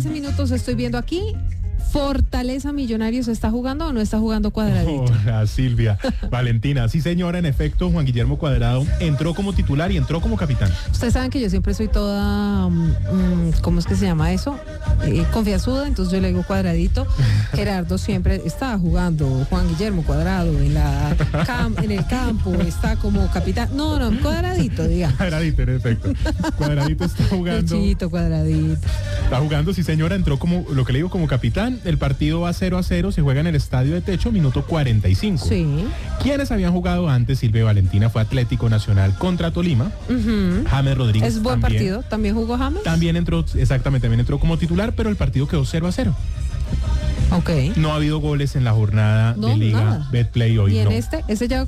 13 minutos estoy viendo aquí. ¿Fortaleza Millonarios está jugando o no está jugando Cuadradito? Hola, Silvia. Valentina, sí señora, en efecto, Juan Guillermo Cuadrado entró como titular y entró como capitán. Ustedes saben que yo siempre soy toda, ¿cómo es que se llama eso? Confianzuda, entonces yo le digo Cuadradito. Gerardo siempre está jugando, Juan Guillermo Cuadrado en el campo, está como capitán. No, Cuadradito, diga. Cuadradito, en efecto. Cuadradito está jugando. Luchito, Cuadradito. Está jugando, sí señora, entró como, lo que le digo, como capitán. El partido va 0-0, se juega en el Estadio de Techo, minuto 45. Sí. ¿Quiénes habían jugado antes, Silvia Valentina? Fue Atlético Nacional contra Tolima. James Rodríguez. Es buen partido, también jugó James. También entró como titular, pero el partido quedó 0-0. Ok. No ha habido goles en la jornada de Liga Betplay hoy. Y en ese lleva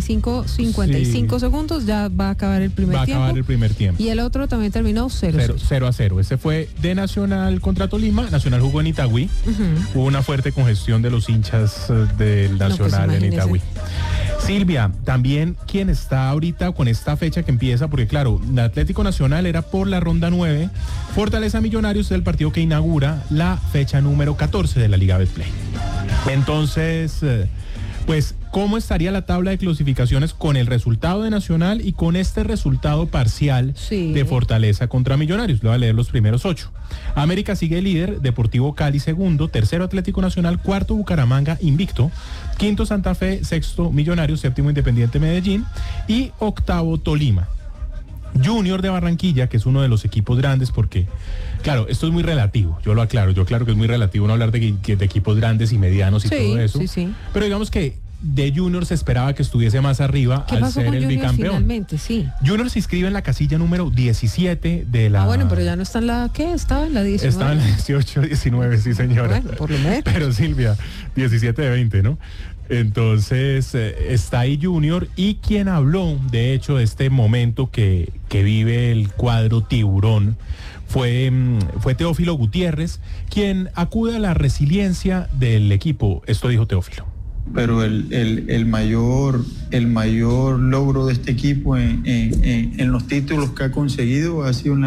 55 segundos, ya va a acabar el primer tiempo. Va a acabar el primer tiempo. Y el otro también terminó 0-0. Ese fue de Nacional contra Tolima. Nacional jugó en Itagüí. Hubo una fuerte congestión de los hinchas del Nacional en Itagüí. Silvia, también quien está ahorita con esta fecha que empieza, porque claro, el Atlético Nacional era por la ronda 9, Fortaleza Millonarios es el partido que inaugura la fecha número 14 de la Liga Betplay. Entonces, pues, ¿cómo estaría la tabla de clasificaciones con el resultado de Nacional y con este resultado parcial de Fortaleza contra Millonarios? Le voy a leer los primeros 8. América sigue líder, Deportivo Cali segundo, tercero Atlético Nacional, cuarto Bucaramanga invicto, quinto Santa Fe, sexto Millonarios, séptimo Independiente Medellín y octavo Tolima. Junior de Barranquilla, que es uno de los equipos grandes, porque, claro, esto es muy relativo, yo aclaro que es muy relativo no hablar de equipos grandes y medianos y todo eso, pero digamos que de Junior se esperaba que estuviese más arriba al ser el bicampeón. Finalmente, sí. Junior se inscribe en la casilla número 17 de la... bueno, pero ya no está en la... ¿Qué? Estaba en la 19. Estaba en la 18, 19, sí señora. Bueno, por lo menos. Pero Silvia, 17 de 20, ¿no? Entonces, está ahí Junior, y quien habló, de hecho, de este momento que vive el cuadro tiburón fue Teófilo Gutiérrez, quien acude a la resiliencia del equipo. Esto dijo Teófilo. Pero el mayor logro de este equipo en los títulos que ha conseguido ha sido en la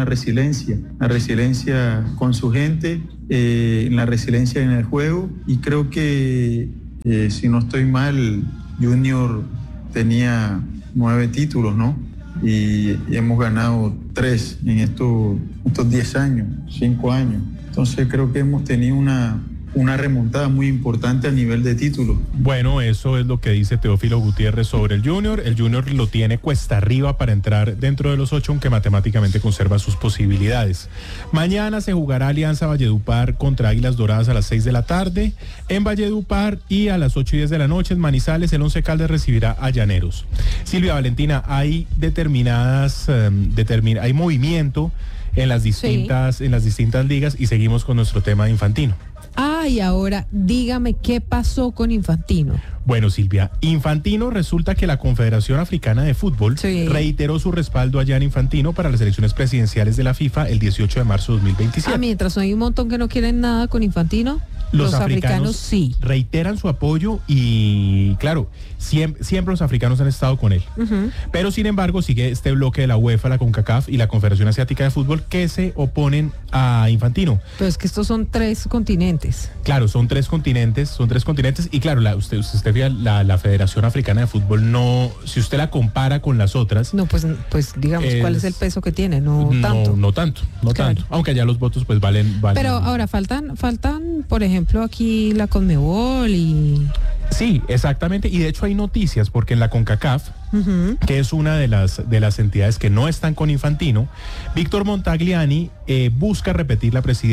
resiliencia con su gente, en la resiliencia en el juego, y creo que si no estoy mal, Junior tenía 9 títulos, ¿no? Y hemos ganado 3 en estos 10 años, 5 años. Entonces creo que hemos tenido una remontada muy importante a nivel de títulos. Bueno, eso es lo que dice Teófilo Gutiérrez sobre el Junior. El Junior lo tiene cuesta arriba para entrar dentro de los 8, aunque matemáticamente conserva sus posibilidades. Mañana se jugará Alianza Valledupar contra Águilas Doradas a las 6 de la tarde en Valledupar, y a las 8:10 de la noche en Manizales el Once Caldas recibirá a Llaneros. Silvia Valentina, hay hay movimiento en las distintas ligas, y seguimos con nuestro tema de Infantino. Y ahora dígame qué pasó con Infantino. Bueno, Silvia, Infantino, resulta que la Confederación Africana de Fútbol reiteró su respaldo a Gianni Infantino para las elecciones presidenciales de la FIFA el 18 de marzo de 2027. Mientras hay un montón que no quieren nada con Infantino, los africanos sí reiteran su apoyo, y claro, siempre los africanos han estado con él. Pero sin embargo sigue este bloque de la UEFA, la CONCACAF y la Confederación Asiática de Fútbol que se oponen a Infantino. Pero es que estos son 3 continentes. Claro, son tres continentes, y claro, usted fija, la Federación Africana de Fútbol, no, si usted la compara con las otras... No, pues digamos, ¿cuál es el peso que tiene? No tanto. Aunque allá los votos pues valen. Pero ahora faltan, por ejemplo, aquí la Conmebol y... Sí, exactamente, y de hecho hay noticias, porque en la CONCACAF, que es una de las entidades que no están con Infantino, Víctor Montagliani busca repetir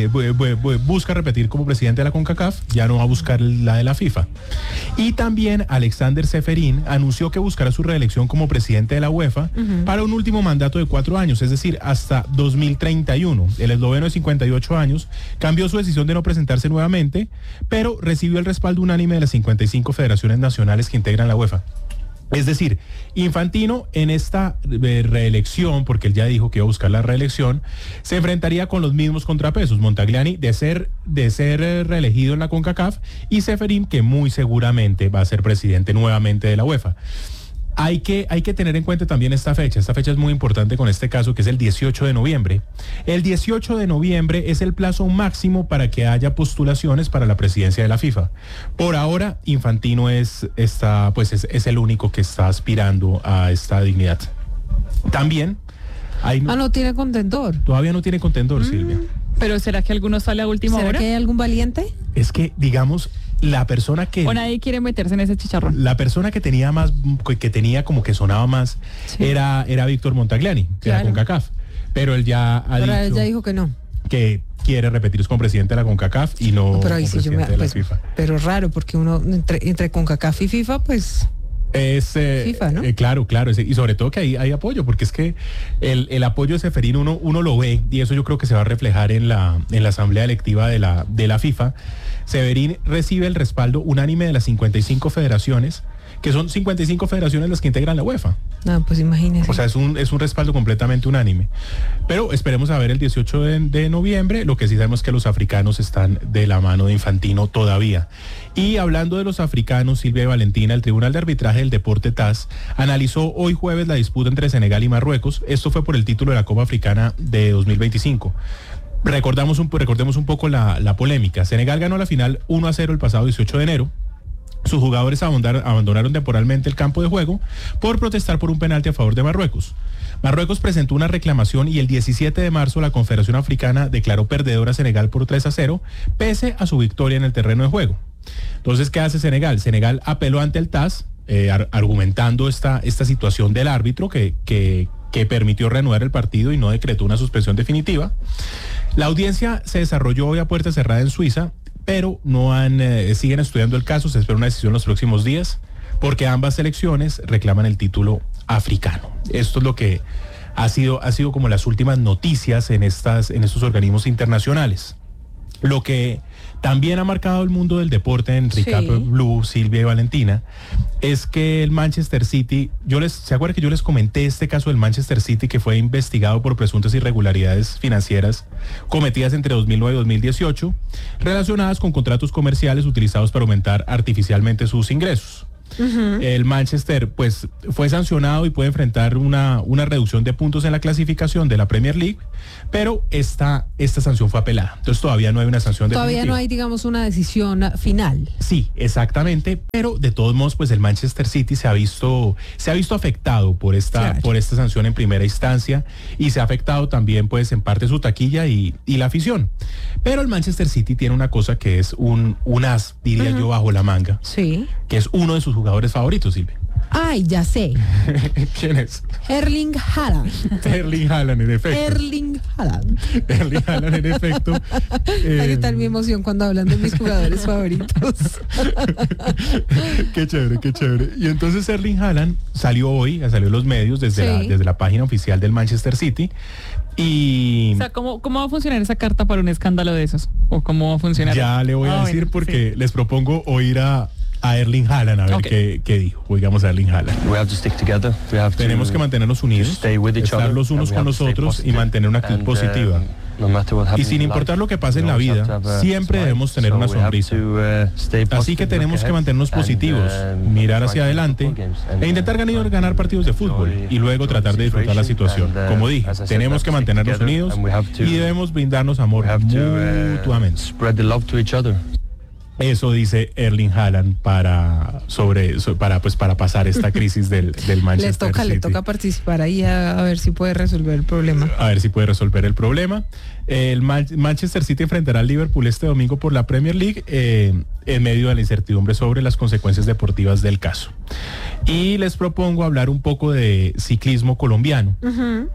como presidente de la CONCACAF, ya no va a buscar la de la FIFA. Y también Alexander Ceferín anunció que buscará su reelección como presidente de la UEFA para un último mandato de 4 años, es decir, hasta 2031. El esloveno de 58 años cambió su decisión de no presentarse nuevamente, pero recibió el respaldo unánime de las 55 federaciones nacionales que integran la UEFA. Es decir, Infantino en esta reelección, porque él ya dijo que iba a buscar la reelección, se enfrentaría con los mismos contrapesos: Montagliani de ser reelegido en la CONCACAF, y Ceferín, que muy seguramente va a ser presidente nuevamente de la UEFA. Hay que tener en cuenta también esta fecha. Esta fecha es muy importante con este caso, que es el 18 de noviembre. El 18 de noviembre es el plazo máximo para que haya postulaciones para la presidencia de la FIFA. Por ahora, Infantino es el único que está aspirando a esta dignidad. También no tiene contendor. Todavía no tiene contendor, Silvia. ¿Pero será que alguno sale a última hora? ¿Será que hay algún valiente? Es que, digamos, la persona que... O nadie quiere meterse en ese chicharrón. La persona que tenía como que sonaba más, sí, era Víctor Montagliani, que era CONCACAF. Pero él ya él ya dijo que no. Que quiere repetirse como presidente de la CONCACAF y no pero como presidente de la FIFA. Pero raro, porque uno entre CONCACAF y FIFA, pues... Es FIFA, ¿no? Claro, y sobre todo que hay apoyo, porque es que el apoyo de Ceferín uno lo ve, y eso yo creo que se va a reflejar en la asamblea electiva de la FIFA. Ceferín recibe el respaldo unánime de las 55 federaciones, que son 55 federaciones las que integran la UEFA. Pues imagínese. O sea, es un respaldo completamente unánime. Pero esperemos a ver el 18 de noviembre. Lo que sí sabemos es que los africanos están de la mano de Infantino todavía. Y hablando de los africanos, Silvia y Valentina, el Tribunal de Arbitraje del Deporte TAS analizó hoy jueves la disputa entre Senegal y Marruecos. Esto fue por el título de la Copa Africana de 2025. Recordemos un poco la polémica. Senegal ganó la final 1-0 el pasado 18 de enero. Sus jugadores abandonaron temporalmente el campo de juego por protestar por un penalti a favor de Marruecos. Marruecos presentó una reclamación y el 17 de marzo la Confederación Africana declaró perdedora a Senegal por 3-0, pese a su victoria en el terreno de juego. Entonces, ¿qué hace Senegal? Senegal apeló ante el TAS, argumentando esta situación del árbitro que permitió reanudar el partido y no decretó una suspensión definitiva. La audiencia se desarrolló hoy a puerta cerrada en Suiza, pero siguen estudiando el caso. Se espera una decisión en los próximos días, porque ambas selecciones reclaman el título africano. Esto es lo que ha sido como las últimas noticias en estos organismos internacionales. Lo que también ha marcado el mundo del deporte en Recap Blue, Silvia y Valentina, es que el Manchester City, ¿se acuerdan que yo les comenté este caso del Manchester City, que fue investigado por presuntas irregularidades financieras cometidas entre 2009 y 2018, relacionadas con contratos comerciales utilizados para aumentar artificialmente sus ingresos? Uh-huh. El Manchester pues fue sancionado y puede enfrentar una reducción de puntos en la clasificación de la Premier League, pero esta sanción fue apelada. Entonces todavía no hay una sanción definitiva. Todavía no hay, digamos, una decisión final. Sí, exactamente, pero de todos modos pues el Manchester City se ha visto afectado por esta sanción en primera instancia, y se ha afectado también pues en parte su taquilla y la afición. Pero el Manchester City tiene una cosa que es un as, diría yo, bajo la manga. Sí. Que es uno de sus jugadores favoritos, Silvia. Ay, ya sé. ¿Quién es? Erling Haaland. Erling Haaland, en efecto. Erling Haaland, en efecto. ¿Qué tal mi emoción cuando hablan de mis jugadores favoritos? Qué chévere. Y entonces Erling Haaland salió en los medios desde la página oficial del Manchester City. Y... O sea, ¿cómo va a funcionar esa carta para un escándalo de esos? ¿O cómo va a funcionar? Ya le voy a decir, porque les propongo oír a Erling Haaland a ver qué dijo. Oigamos a Erling Haaland. Tenemos que mantenernos unidos, estar los unos con los otros y mantener una actitud positiva. Y sin importar lo que pase en la vida, siempre debemos tener una sonrisa. Así que tenemos que mantenernos positivos, mirar hacia adelante e intentar ganar partidos de fútbol y luego tratar de disfrutar la situación. Como dije, tenemos que mantenernos unidos y debemos brindarnos amor mutuamente. Eso dice Erling Haaland para pasar esta crisis del Manchester City. Le toca participar ahí a ver si puede resolver el problema. El Manchester City enfrentará al Liverpool este domingo por la Premier League, en medio de la incertidumbre sobre las consecuencias deportivas del caso. Y les propongo hablar un poco de ciclismo colombiano. Uh-huh.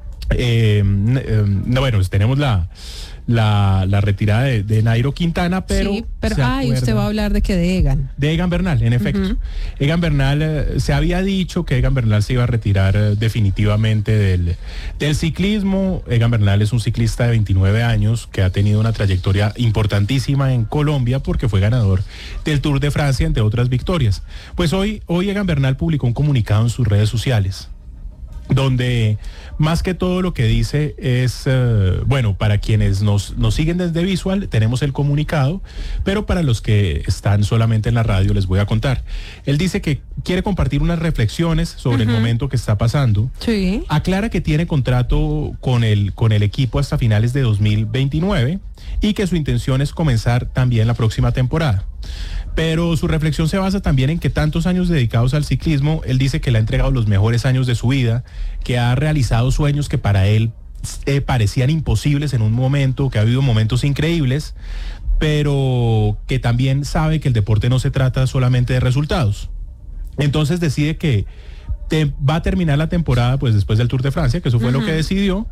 Tenemos la retirada de Nairo Quintana, pero usted va a hablar de Egan. De Egan Bernal, en efecto. Uh-huh. Egan Bernal, se había dicho que Egan Bernal se iba a retirar definitivamente del ciclismo. Egan Bernal es un ciclista de 29 años que ha tenido una trayectoria importantísima en Colombia, porque fue ganador del Tour de Francia, entre otras victorias. Pues hoy Egan Bernal publicó un comunicado en sus redes sociales. donde más que todo lo que dice es, bueno, para quienes nos siguen desde Visual, tenemos el comunicado, pero para los que están solamente en la radio les voy a contar. Él dice que quiere compartir unas reflexiones sobre el momento que está pasando. Sí. Aclara que tiene contrato con el equipo hasta finales de 2029 y que su intención es comenzar también la próxima temporada. Pero su reflexión se basa también en que tantos años dedicados al ciclismo, él dice que le ha entregado los mejores años de su vida, que ha realizado sueños que para él parecían imposibles en un momento, que ha habido momentos increíbles, pero que también sabe que el deporte no se trata solamente de resultados. Entonces decide que va a terminar la temporada pues después del Tour de Francia, que eso fue lo que decidió,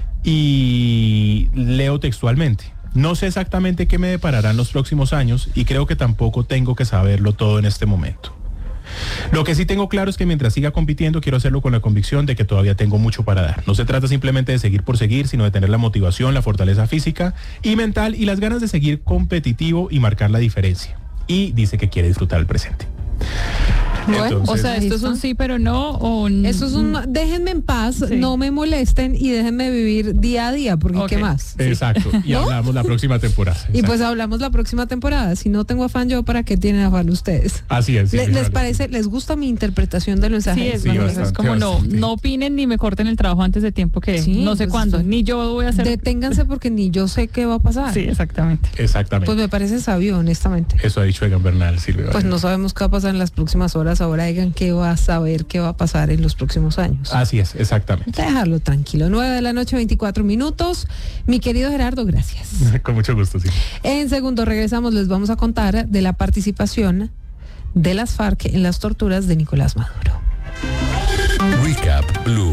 y leo textualmente: no sé exactamente qué me depararán los próximos años y creo que tampoco tengo que saberlo todo en este momento. Lo que sí tengo claro es que mientras siga compitiendo quiero hacerlo con la convicción de que todavía tengo mucho para dar. No se trata simplemente de seguir por seguir, sino de tener la motivación, la fortaleza física y mental y las ganas de seguir competitivo y marcar la diferencia. Y dice que quiere disfrutar el presente. Bueno, Entonces, O sea, esto es un sí, pero no, o eso es déjenme en paz, Sí. no me molesten y déjenme vivir día a día, porque Ok. ¿qué más? exacto. Y ¿No? hablamos la próxima temporada. Y Exacto. pues hablamos la próxima temporada. Si no tengo afán yo, ¿para qué tienen afán ustedes? Así es. sí, ¿Les claro. parece, les gusta mi interpretación del mensaje? sí, es, Sí, Manuel, es bastante, como bastante. no opinen ni me corten el trabajo antes de tiempo, que Sí, no sé pues, cuándo, sí. ni yo voy a hacer. Deténganse porque ni yo sé qué va a pasar. Sí, exactamente. Exactamente. Pues me parece sabio, honestamente. Eso ha dicho Egan Bernal, Silvia. Pues no sabemos qué va a pasar en las próximas horas. Ahora digan qué va a saber qué va a pasar en los próximos años. Así es, exactamente. Dejarlo tranquilo. 9:24 p.m. Mi querido Gerardo, gracias. Con mucho gusto, sí. En segundo regresamos, les vamos a contar de la participación de las FARC en las torturas de Nicolás Maduro. Recap Blue.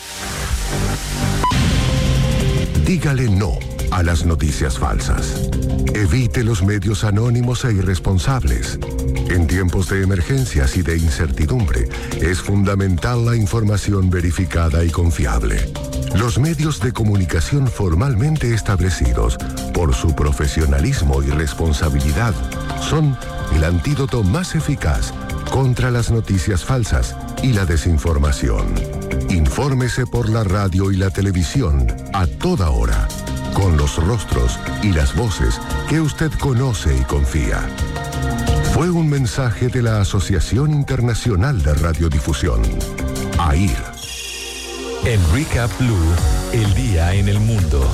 Dígale no a las noticias falsas. Evite los medios anónimos e irresponsables. En tiempos de emergencias y de incertidumbre, es fundamental la información verificada y confiable. Los medios de comunicación formalmente establecidos por su profesionalismo y responsabilidad son el antídoto más eficaz contra las noticias falsas y la desinformación. Infórmese por la radio y la televisión a toda hora, con los rostros y las voces que usted conoce y confía. Fue un mensaje de la Asociación Internacional de Radiodifusión, AIR. En Recap Blue, el día en el mundo.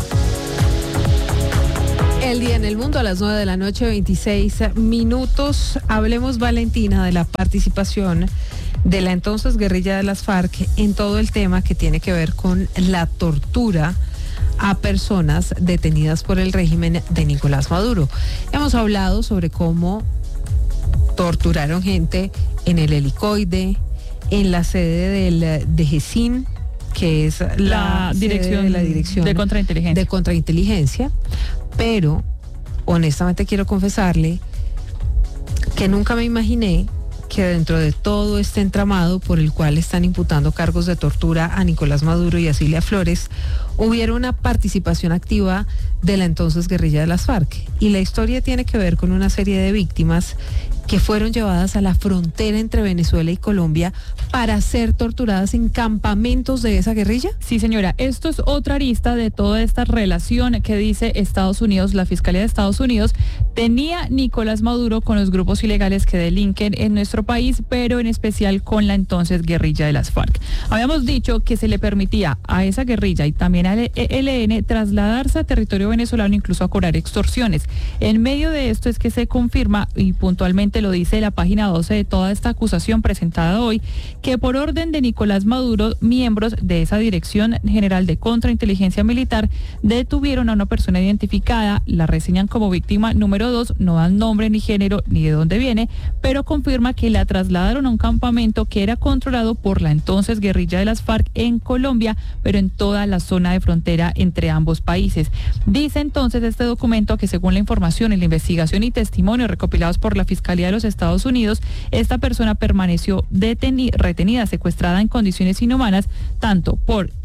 El día en el mundo a las 9:26 p.m. Hablemos, Valentina, de la participación de la entonces guerrilla de las FARC en todo el tema que tiene que ver con la tortura a personas detenidas por el régimen de Nicolás Maduro. Hemos hablado sobre cómo torturaron gente en el Helicoide, en la sede de GESIN, que es la dirección sede de la dirección de contrainteligencia. de contrainteligencia, pero honestamente quiero confesarle que nunca me imaginé que dentro de todo este entramado por el cual están imputando cargos de tortura a Nicolás Maduro y a Cilia Flores, hubiera una participación activa de la entonces guerrilla de las FARC. Y la historia tiene que ver con una serie de víctimas que fueron llevadas a la frontera entre Venezuela y Colombia para ser torturadas en campamentos de esa guerrilla. Sí, señora, esto es otra arista de toda esta relación que dice Estados Unidos, la Fiscalía de Estados Unidos, tenía Nicolás Maduro con los grupos ilegales que delinquen en nuestro país, pero en especial con la entonces guerrilla de las FARC. Habíamos dicho que se le permitía a esa guerrilla y también al ELN trasladarse a territorio venezolano, incluso a cobrar extorsiones. En medio de esto es que se confirma, y puntualmente lo dice la página 12 de toda esta acusación presentada hoy, que por orden de Nicolás Maduro, miembros de esa Dirección General de Contrainteligencia Militar detuvieron a una persona identificada, la reseñan como víctima número 2, no dan nombre ni género ni de dónde viene, pero confirma que la trasladaron a un campamento que era controlado por la entonces guerrilla de las FARC en Colombia, pero en toda la zona de frontera entre ambos países. Dice entonces este documento que según la información, la investigación y testimonios recopilados por la Fiscalía de los Estados Unidos, esta persona permaneció retenida, secuestrada en condiciones inhumanas, tanto por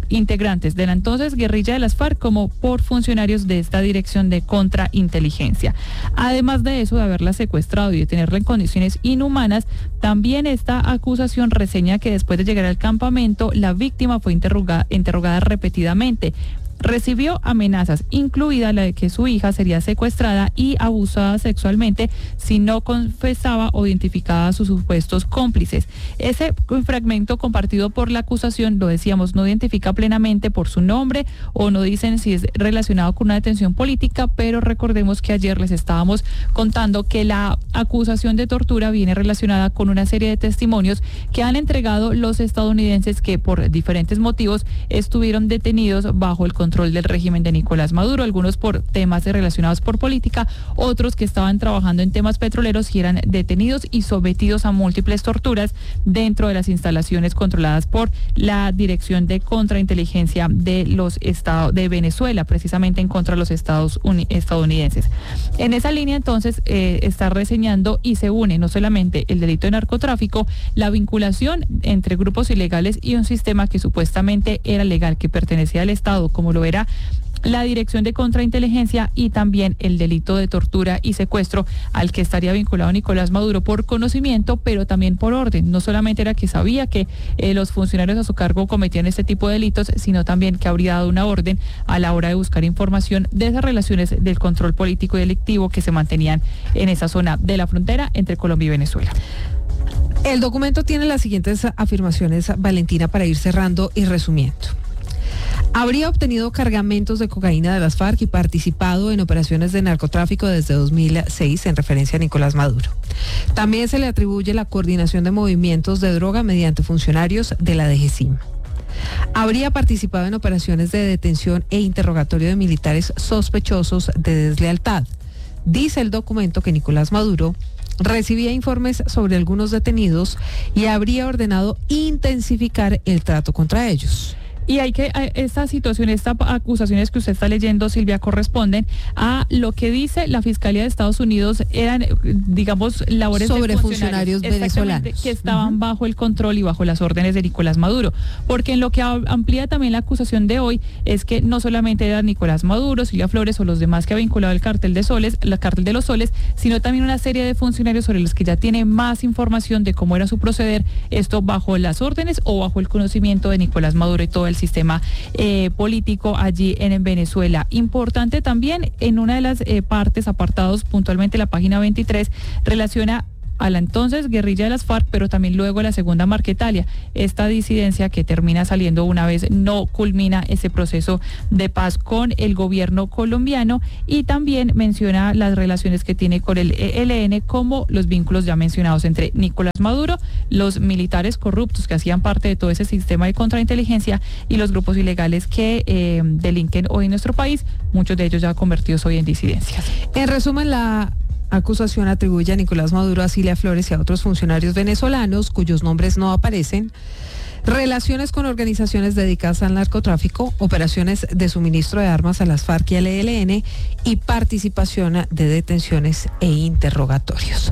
integrantes de la entonces guerrilla de las FARC como por funcionarios de esta dirección de contrainteligencia. Además de eso, de haberla secuestrado y de tenerla en condiciones inhumanas, también esta acusación reseña que después de llegar al campamento, la víctima fue interrogada repetidamente. Recibió amenazas, incluida la de que su hija sería secuestrada y abusada sexualmente si no confesaba o identificaba a sus supuestos cómplices. Ese fragmento compartido por la acusación, lo decíamos, no identifica plenamente por su nombre o no dicen si es relacionado con una detención política, pero recordemos que ayer les estábamos contando que la acusación de tortura viene relacionada con una serie de testimonios que han entregado los estadounidenses que por diferentes motivos estuvieron detenidos bajo el control del régimen de Nicolás Maduro, algunos por temas relacionados por política, otros que estaban trabajando en temas petroleros y eran detenidos y sometidos a múltiples torturas dentro de las instalaciones controladas por la Dirección de Contrainteligencia de los Estados de Venezuela, precisamente en contra de los estadounidenses. En esa línea entonces está reseñando y se une no solamente el delito de narcotráfico, la vinculación entre grupos ilegales y un sistema que supuestamente era legal, que pertenecía al Estado, como lo era la Dirección de Contrainteligencia, y también el delito de tortura y secuestro al que estaría vinculado Nicolás Maduro por conocimiento, pero también por orden. No solamente era que sabía que los funcionarios a su cargo cometían este tipo de delitos, sino también que habría dado una orden a la hora de buscar información de esas relaciones del control político y delictivo que se mantenían en esa zona de la frontera entre Colombia y Venezuela. El documento tiene las siguientes afirmaciones, Valentina, para ir cerrando y resumiendo. Habría obtenido cargamentos de cocaína de las FARC y participado en operaciones de narcotráfico desde 2006 en referencia a Nicolás Maduro. También se le atribuye la coordinación de movimientos de droga mediante funcionarios de la DGCIM. Habría participado en operaciones de detención e interrogatorio de militares sospechosos de deslealtad. Dice el documento que Nicolás Maduro recibía informes sobre algunos detenidos y habría ordenado intensificar el trato contra ellos. Y esta situación, estas acusaciones que usted está leyendo, Silvia, corresponden a lo que dice la Fiscalía de Estados Unidos, eran, digamos, labores sobre funcionarios venezolanos que estaban bajo el control y bajo las órdenes de Nicolás Maduro. Porque en lo que amplía también la acusación de hoy es que no solamente era Nicolás Maduro, Silvia Flores o los demás que ha vinculado el cartel de los Soles, sino también una serie de funcionarios sobre los que ya tiene más información de cómo era su proceder, esto bajo las órdenes o bajo el conocimiento de Nicolás Maduro y todo el sistema político allí en Venezuela. Importante también, en una de las apartados, puntualmente la página 23, relaciona a la entonces guerrilla de las FARC, pero también luego la segunda Marquetalia, esta disidencia que termina saliendo una vez no culmina ese proceso de paz con el gobierno colombiano, y también menciona las relaciones que tiene con el ELN, como los vínculos ya mencionados entre Nicolás Maduro, los militares corruptos que hacían parte de todo ese sistema de contrainteligencia y los grupos ilegales que delinquen hoy en nuestro país, muchos de ellos ya convertidos hoy en disidencias. En resumen, la acusación atribuye a Nicolás Maduro, a Cilia Flores y a otros funcionarios venezolanos cuyos nombres no aparecen relaciones con organizaciones dedicadas al narcotráfico, operaciones de suministro de armas a las FARC y al ELN y participación de detenciones e interrogatorios.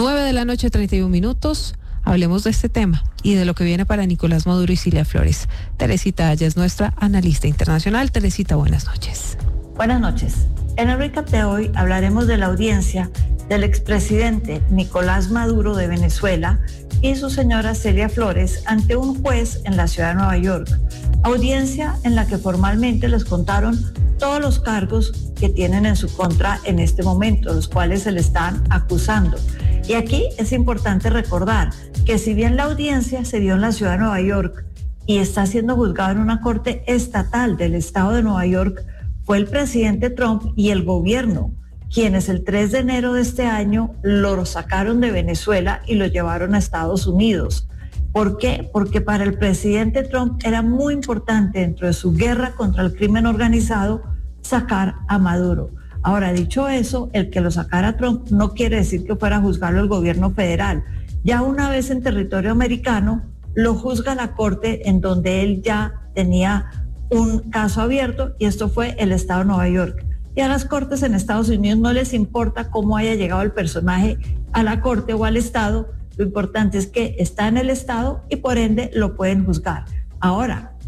9:31 p.m. Hablemos de este tema y de lo que viene para Nicolás Maduro y Cilia Flores. Teresita Aya es nuestra analista internacional. Teresita, buenas noches. Buenas noches. En el recap de hoy hablaremos de la audiencia del expresidente Nicolás Maduro de Venezuela y su señora Cilia Flores ante un juez en la ciudad de Nueva York. Audiencia en la que formalmente les contaron todos los cargos que tienen en su contra en este momento, los cuales se le están acusando. Y aquí es importante recordar que si bien la audiencia se dio en la ciudad de Nueva York y está siendo juzgado en una corte estatal del estado de Nueva York, fue el presidente Trump y el gobierno quienes el 3 de enero de este año lo sacaron de Venezuela y lo llevaron a Estados Unidos. ¿Por qué? Porque para el presidente Trump era muy importante, dentro de su guerra contra el crimen organizado, sacar a Maduro. Ahora, dicho eso, el que lo sacara Trump no quiere decir que fuera a juzgarlo el gobierno federal. Ya una vez en territorio americano, lo juzga la corte en donde él ya tenía un caso abierto, y esto fue el estado de Nueva York. Y a las cortes en Estados Unidos no les importa cómo haya llegado el personaje a la corte o al estado, lo importante es que está en el estado y por ende lo pueden juzgar. Ahora,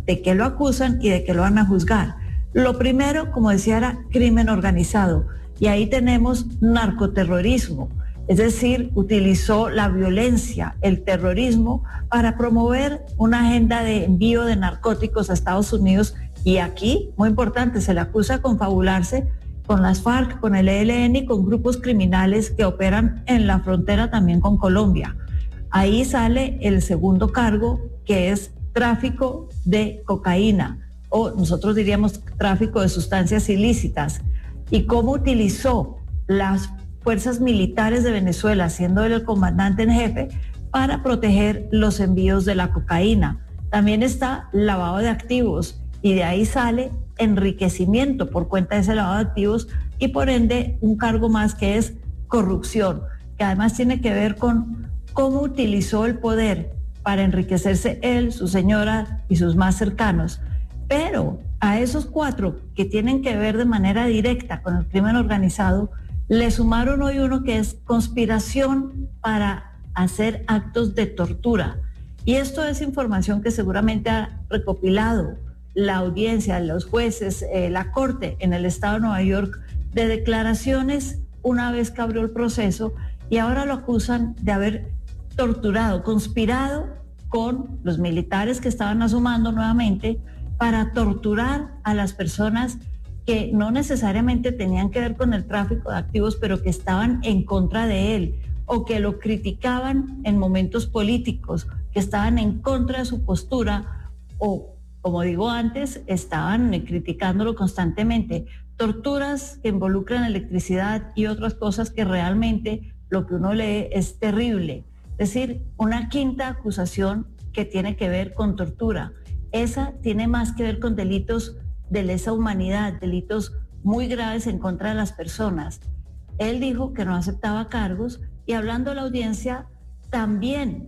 de qué lo acusan y de qué lo van a juzgar. Lo primero, como decía, era crimen organizado, y ahí tenemos narcoterrorismo, es decir, utilizó la violencia, el terrorismo, para promover una agenda de envío de narcóticos a Estados Unidos, y aquí, muy importante, se le acusa de confabularse con las FARC, con el ELN y con grupos criminales que operan en la frontera también con Colombia. Ahí sale el segundo cargo, que es tráfico de cocaína, o nosotros diríamos tráfico de sustancias ilícitas, y cómo utilizó las fuerzas militares de Venezuela, siendo él el comandante en jefe, para proteger los envíos de la cocaína. También está lavado de activos, y de ahí sale enriquecimiento por cuenta de ese lavado de activos, y por ende un cargo más, que es corrupción, que además tiene que ver con cómo utilizó el poder para enriquecerse él, su señora y sus más cercanos. Pero a esos 4 que tienen que ver de manera directa con el crimen organizado, le sumaron hoy uno que es conspiración para hacer actos de tortura. Y esto es información que seguramente ha recopilado la audiencia, los jueces, la corte en el estado de Nueva York, de declaraciones una vez que abrió el proceso, y ahora lo acusan de haber torturado, conspirado con los militares que estaban asomando nuevamente para torturar a las personas que no necesariamente tenían que ver con el tráfico de activos, pero que estaban en contra de él, o que lo criticaban en momentos políticos, que estaban en contra de su postura, o, como digo antes, estaban criticándolo constantemente. Torturas que involucran electricidad y otras cosas que realmente lo que uno lee es terrible. Es decir, una quinta acusación que tiene que ver con tortura. Esa tiene más que ver con delitos de lesa humanidad, delitos muy graves en contra de las personas. Él dijo que no aceptaba cargos, y hablando de la audiencia, también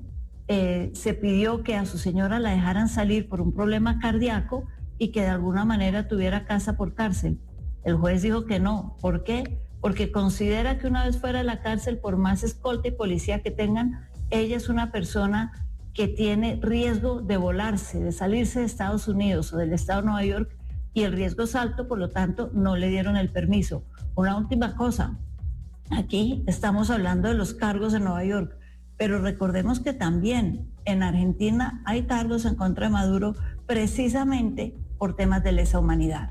se pidió que a su señora la dejaran salir por un problema cardíaco y que de alguna manera tuviera casa por cárcel. El juez dijo que no. ¿Por qué? Porque considera que una vez fuera de la cárcel, por más escolta y policía que tengan, ella es una persona que tiene riesgo de volarse, de salirse de Estados Unidos o del estado de Nueva York, y el riesgo es alto, por lo tanto no le dieron el permiso. Una última cosa, aquí estamos hablando de los cargos en Nueva York, pero recordemos que también en Argentina hay cargos en contra de Maduro precisamente por temas de lesa humanidad.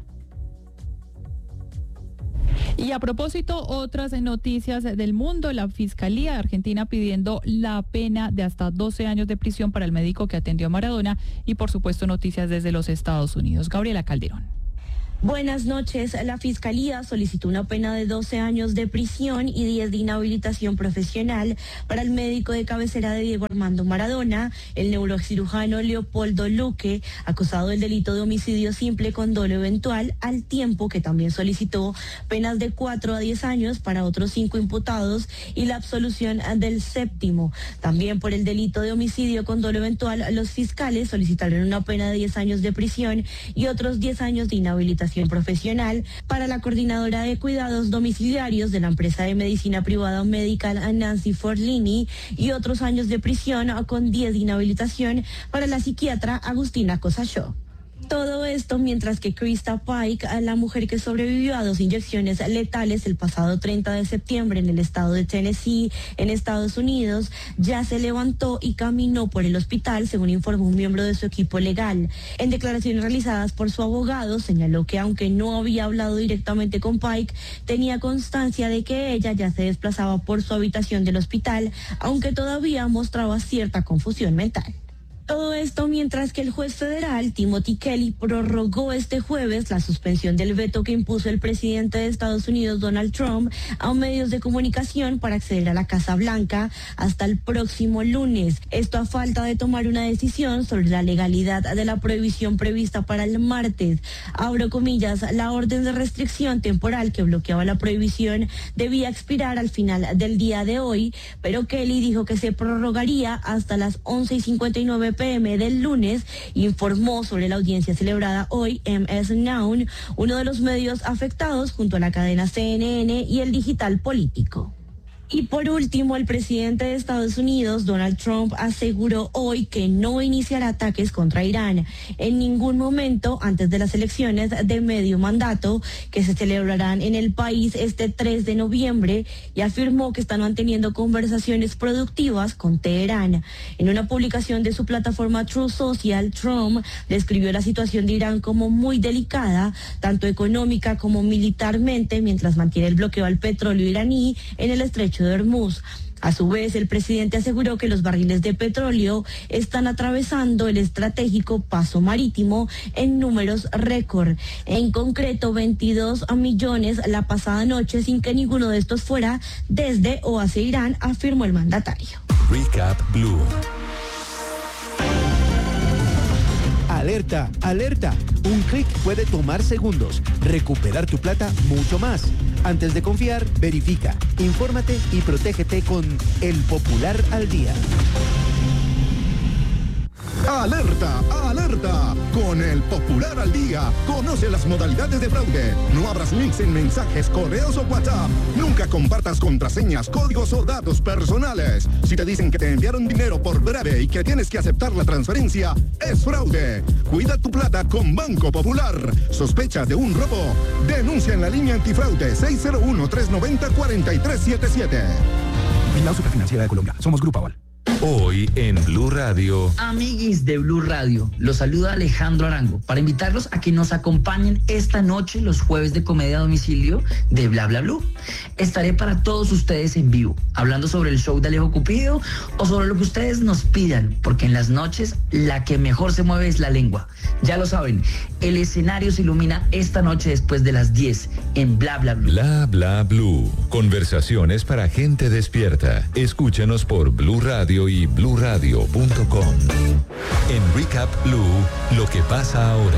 Y a propósito, otras noticias del mundo: la Fiscalía de Argentina pidiendo la pena de hasta 12 años de prisión para el médico que atendió a Maradona, y por supuesto noticias desde los Estados Unidos. Gabriela Calderón. Buenas noches. La Fiscalía solicitó una pena de 12 años de prisión y 10 de inhabilitación profesional para el médico de cabecera de Diego Armando Maradona, el neurocirujano Leopoldo Luque, acusado del delito de homicidio simple con dolo eventual, al tiempo que también solicitó penas de 4 a 10 años para otros 5 imputados y la absolución del séptimo. También por el delito de homicidio con dolo eventual, los fiscales solicitaron una pena de 10 años de prisión y otros 10 años de inhabilitación profesional para la coordinadora de cuidados domiciliarios de la empresa de medicina privada Medical Nancy Forlini, y otros años de prisión con 10 de inhabilitación para la psiquiatra Agustina Cosachó. Todo esto mientras que Krista Pike, la mujer que sobrevivió a 2 inyecciones letales el pasado 30 de septiembre en el estado de Tennessee, en Estados Unidos, ya se levantó y caminó por el hospital, según informó un miembro de su equipo legal. En declaraciones realizadas por su abogado, señaló que aunque no había hablado directamente con Pike, tenía constancia de que ella ya se desplazaba por su habitación del hospital, aunque todavía mostraba cierta confusión mental. Todo esto mientras que el juez federal Timothy Kelly prorrogó este jueves la suspensión del veto que impuso el presidente de Estados Unidos, Donald Trump, a medios de comunicación para acceder a la Casa Blanca hasta el próximo lunes. Esto a falta de tomar una decisión sobre la legalidad de la prohibición prevista para el martes. Abro comillas, la orden de restricción temporal que bloqueaba la prohibición debía expirar al final del día de hoy, pero Kelly dijo que se prorrogaría hasta las 11:59 p.m. del lunes, informó sobre la audiencia celebrada hoy MS Now, uno de los medios afectados junto a la cadena CNN y el digital político. Y por último, el presidente de Estados Unidos, Donald Trump, aseguró hoy que no iniciará ataques contra Irán en ningún momento antes de las elecciones de medio mandato que se celebrarán en el país este 3 de noviembre y afirmó que están manteniendo conversaciones productivas con Teherán. En una publicación de su plataforma Truth Social, Trump describió la situación de Irán como muy delicada, tanto económica como militarmente, mientras mantiene el bloqueo al petróleo iraní en el estrecho de Hormuz. A su vez, el presidente aseguró que los barriles de petróleo están atravesando el estratégico paso marítimo en números récord. En concreto, 22 millones la pasada noche sin que ninguno de estos fuera desde o hacia Irán, afirmó el mandatario. Recap Blue. Alerta, alerta. Un clic puede tomar segundos. Recuperar tu plata mucho más. Antes de confiar, verifica, infórmate y protégete con El Popular al Día. ¡Alerta! ¡Alerta! Con El Popular al Día, conoce las modalidades de fraude. No abras links en mensajes, correos o WhatsApp. Nunca compartas contraseñas, códigos o datos personales. Si te dicen que te enviaron dinero por breve y que tienes que aceptar la transferencia, es fraude. Cuida tu plata con Banco Popular. ¿Sospecha de un robo? Denuncia en la línea antifraude 601-390-4377. Vigilado Superfinanciera de Colombia. Somos Grupo Aval. Hoy en Blue Radio. Amiguis de Blue Radio, los saluda Alejandro Arango para invitarlos a que nos acompañen esta noche los jueves de comedia a domicilio de Bla Bla Blue. Estaré para todos ustedes en vivo, hablando sobre el show de Alejo Cupido o sobre lo que ustedes nos pidan, porque en las noches la que mejor se mueve es la lengua. Ya lo saben, el escenario se ilumina esta noche después de las 10 en Bla Bla Blue. Bla Bla Blue. Conversaciones para gente despierta. Escúchanos por Blue Radio y bluradio.com. En Recap Blue, lo que pasa ahora.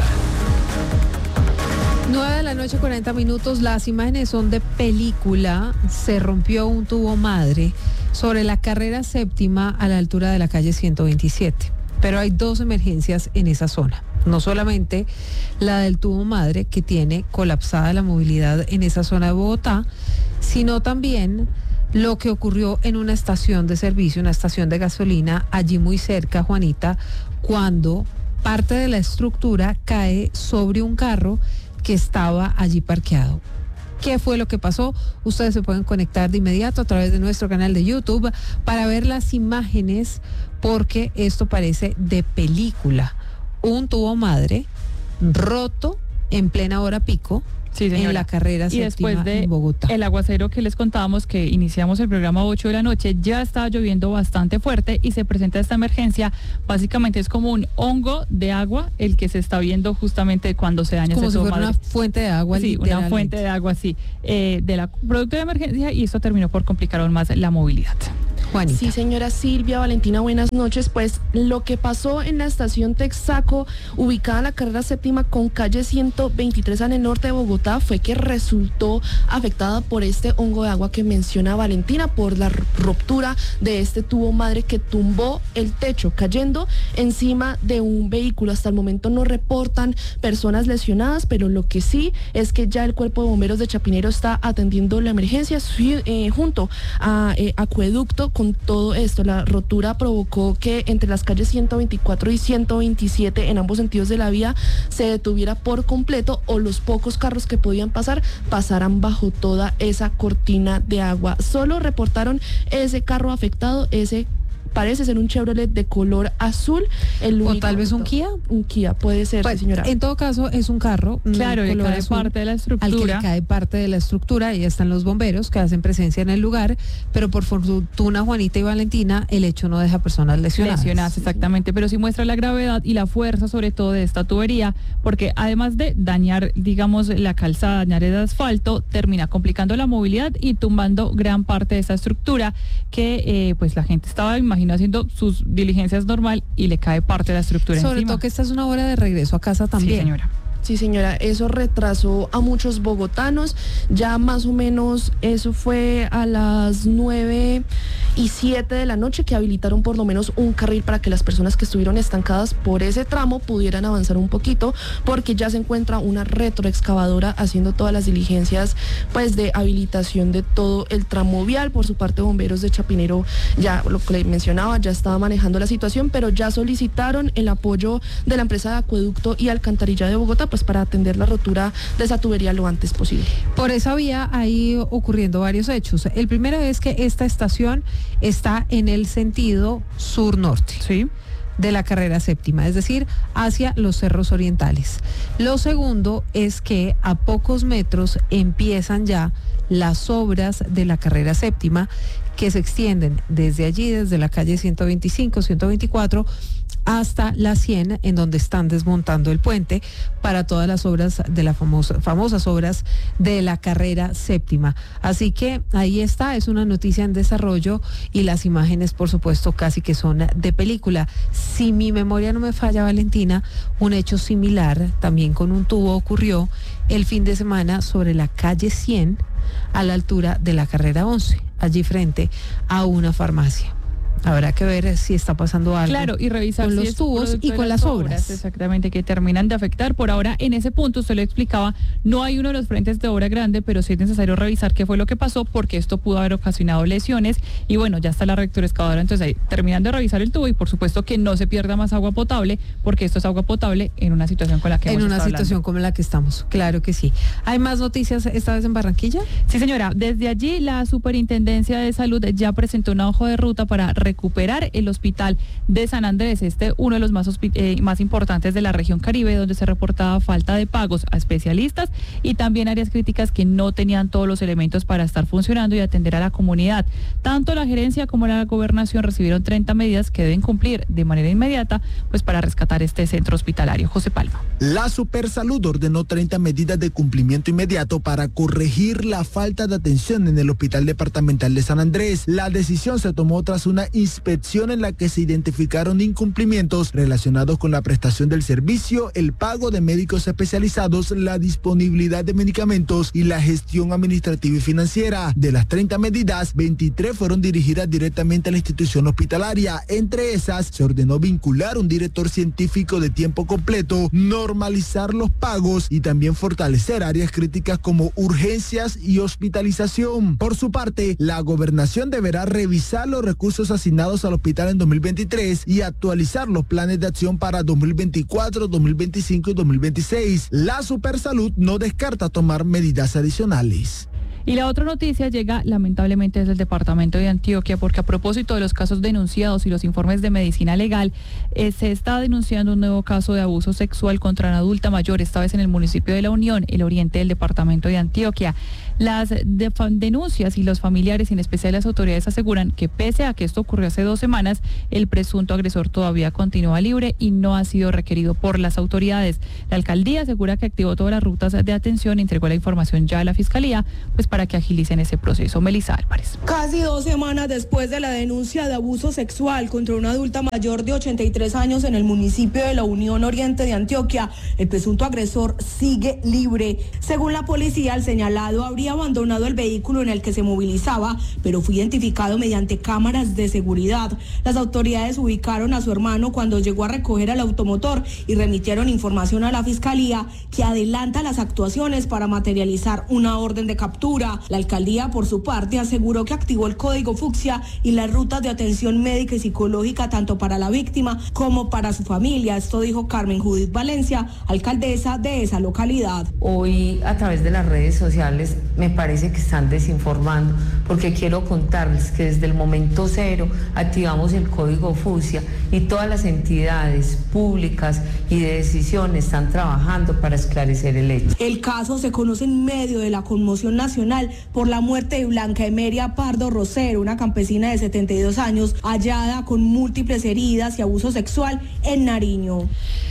9:40 p.m. Las imágenes son de película. Se rompió un tubo madre sobre la carrera séptima a la altura de la calle 127. Pero hay 2 emergencias en esa zona. No solamente la del tubo madre, que tiene colapsada la movilidad en esa zona de Bogotá, sino también lo que ocurrió en una estación de servicio, una estación de gasolina, allí muy cerca, Juanita, cuando parte de la estructura cae sobre un carro que estaba allí parqueado. ¿Qué fue lo que pasó? Ustedes se pueden conectar de inmediato a través de nuestro canal de YouTube para ver las imágenes, porque esto parece de película. Un tubo madre roto en plena hora pico. Sí, señora. En la carrera y después de en Bogotá. El aguacero que les contábamos, que iniciamos el programa a 8 de la noche, ya estaba lloviendo bastante fuerte y se presenta esta emergencia. Básicamente es como un hongo de agua el que se está viendo justamente cuando se daña como ese tubo madre. Una fuente de agua. Sí, una fuente de agua, sí, de la producto de emergencia, y esto terminó por complicar aún más la movilidad. Juanita. Sí, señora Silvia, Valentina, buenas noches. Pues lo que pasó en la estación Texaco, ubicada en la carrera séptima con calle 123 en el norte de Bogotá, fue que resultó afectada por este hongo de agua que menciona Valentina, por la ruptura de este tubo madre que tumbó el techo, cayendo encima de un vehículo. Hasta el momento no reportan personas lesionadas, pero lo que sí es que ya el Cuerpo de Bomberos de Chapinero está atendiendo la emergencia junto a Acueducto. Con todo esto, la rotura provocó que entre las calles 124 y 127 en ambos sentidos de la vía se detuviera por completo, o los pocos carros que podían pasar pasaran bajo toda esa cortina de agua. Solo reportaron ese carro afectado, ese parece ser un Chevrolet de color azul. O tal vez un Kia. Un Kia, puede ser, pues, señora. En todo caso, es un carro. Claro, le cae parte de la estructura. Al que le cae parte de la estructura, y están los bomberos que hacen presencia en el lugar, pero por fortuna, Juanita y Valentina, el hecho no deja personas lesionadas. Exactamente, pero sí muestra la gravedad y la fuerza, sobre todo, de esta tubería, porque además de dañar, digamos, la calzada, dañar el asfalto, termina complicando la movilidad y tumbando gran parte de esta estructura que, pues, la gente estaba imaginando haciendo sus diligencias normal y le cae parte de la estructura sobre encima. Todo que esta es una hora de regreso a casa también. Sí, señora. Sí, señora, eso retrasó a muchos bogotanos. Ya más o menos eso fue a las 9 y 7 de la noche, que habilitaron por lo menos un carril para que las personas que estuvieron estancadas por ese tramo pudieran avanzar un poquito, porque ya se encuentra una retroexcavadora haciendo todas las diligencias pues de habilitación de todo el tramo vial. Por su parte, bomberos de Chapinero, ya lo que le mencionaba, ya estaba manejando la situación, pero ya solicitaron el apoyo de la empresa de acueducto y alcantarilla de Bogotá pues para atender la rotura de esa tubería lo antes posible. Por esa vía hay ocurriendo varios hechos. El primero es que esta estación está en el sentido sur-norte. Sí. De la carrera séptima, es decir, hacia los cerros orientales. Lo segundo es que a pocos metros empiezan ya las obras de la carrera séptima, que se extienden desde allí, desde la calle 125, 124, hasta la 100, en donde están desmontando el puente para todas las obras de las famosas obras de la carrera séptima. Así que ahí está, es una noticia en desarrollo y las imágenes, por supuesto, casi que son de película. Si mi memoria no me falla, Valentina, un hecho similar, también con un tubo, ocurrió el fin de semana sobre la calle 100, a la altura de la carrera 11, allí frente a una farmacia. Habrá que ver si está pasando algo. Claro, y revisar con si los es tubos y con las obras. Exactamente, que terminan de afectar. Por ahora, en ese punto, usted lo explicaba, no hay uno de los frentes de obra grande, pero sí es necesario revisar qué fue lo que pasó, porque esto pudo haber ocasionado lesiones. Y bueno, ya está la retroexcavadora, entonces ahí terminan de revisar el tubo y por supuesto que no se pierda más agua potable, porque esto es agua potable en una situación con la que hemos estado hablando. En una situación como la que estamos, claro que sí. ¿Hay más noticias esta vez en Barranquilla? Sí, señora. Desde allí, la Superintendencia de Salud ya presentó una hoja de ruta para recuperar el Hospital de San Andrés, uno de los más importantes de la región Caribe, donde se reportaba falta de pagos a especialistas y también áreas críticas que no tenían todos los elementos para estar funcionando y atender a la comunidad. Tanto la gerencia como la gobernación recibieron 30 medidas que deben cumplir de manera inmediata, pues para rescatar este centro hospitalario. José Palma. La Supersalud ordenó 30 medidas de cumplimiento inmediato para corregir la falta de atención en el Hospital Departamental de San Andrés. La decisión se tomó tras una inspección en la que se identificaron incumplimientos relacionados con la prestación del servicio, el pago de médicos especializados, la disponibilidad de medicamentos y la gestión administrativa y financiera. De las 30 medidas, 23 fueron dirigidas directamente a la institución hospitalaria. Entre esas, se ordenó vincular un director científico de tiempo completo, normalizar los pagos y también fortalecer áreas críticas como urgencias y hospitalización. Por su parte, la gobernación deberá revisar los recursos asignados al hospital en 2023 y actualizar los planes de acción para 2024, 2025 y 2026. La Supersalud no descarta tomar medidas adicionales. Y la otra noticia llega lamentablemente desde el departamento de Antioquia, porque a propósito de los casos denunciados y los informes de medicina legal, se está denunciando un nuevo caso de abuso sexual contra una adulta mayor, esta vez en el municipio de La Unión, el oriente del departamento de Antioquia. Las denuncias y los familiares, en especial las autoridades, aseguran que pese a que esto ocurrió hace 2 semanas, el presunto agresor todavía continúa libre y no ha sido requerido por las autoridades. La alcaldía asegura que activó todas las rutas de atención y entregó la información ya a la fiscalía, pues para que agilicen ese proceso. Melissa Álvarez. Casi 2 semanas después de la denuncia de abuso sexual contra una adulta mayor de 83 años en el municipio de La Unión Oriente de Antioquia, el presunto agresor sigue libre. Según la policía, el señalado habría abandonado el vehículo en el que se movilizaba, pero fue identificado mediante cámaras de seguridad. Las autoridades ubicaron a su hermano cuando llegó a recoger el automotor y remitieron información a la fiscalía, que adelanta las actuaciones para materializar una orden de captura. La alcaldía, por su parte, aseguró que activó el código fucsia y las rutas de atención médica y psicológica tanto para la víctima como para su familia. Esto dijo Carmen Judith Valencia, alcaldesa de esa localidad. Hoy, a través de las redes sociales, me parece que están desinformando, porque quiero contarles que desde el momento cero activamos el código fucsia y todas las entidades públicas y de decisión están trabajando para esclarecer el hecho. El caso se conoce en medio de la conmoción nacional por la muerte de Blanca Emeria Pardo Rosero, una campesina de 72 años hallada con múltiples heridas y abuso sexual en Nariño.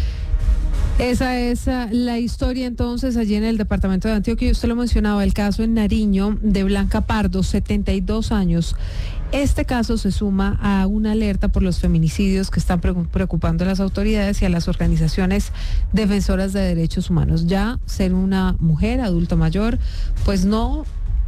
Esa es la historia entonces allí en el departamento de Antioquia. Usted lo mencionaba, el caso en Nariño de Blanca Pardo, 72 años. Este caso se suma a una alerta por los feminicidios que están preocupando a las autoridades y a las organizaciones defensoras de derechos humanos. Ya ser una mujer adulta mayor, pues no